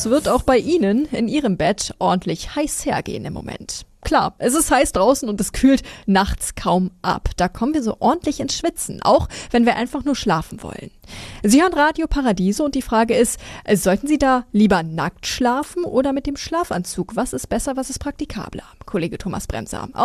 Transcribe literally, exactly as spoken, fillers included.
es wird auch bei Ihnen in Ihrem Bett ordentlich heiß hergehen im Moment. Klar, es ist heiß draußen und es kühlt nachts kaum ab. Da kommen wir so ordentlich ins Schwitzen, auch wenn wir einfach nur schlafen wollen. Sie hören Radio Paradiso und die Frage ist, sollten Sie da lieber nackt schlafen oder mit dem Schlafanzug? Was ist besser, was ist praktikabler? Kollege Thomas Bremser.